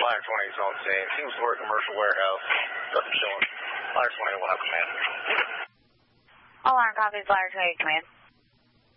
Ladder 20 is on scene. Seems to work commercial warehouse. Nothing showing. Ladder 20 will have command. All iron copies, Ladder 20 command.